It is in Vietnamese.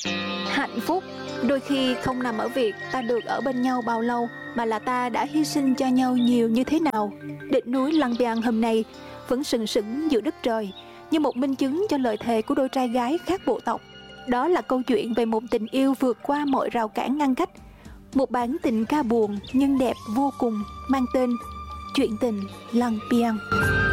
Hạnh phúc đôi khi không nằm ở việc ta được ở bên nhau bao lâu, mà là ta đã hy sinh cho nhau nhiều như thế nào. Đỉnh núi Lăng Biang hôm nay vẫn sừng sững giữa đất trời, như một minh chứng cho lời thề của đôi trai gái khác bộ tộc. Đó là câu chuyện về một tình yêu vượt qua mọi rào cản ngăn cách. Một bản tình ca buồn nhưng đẹp vô cùng, mang tên Chuyện tình Lăng Biang.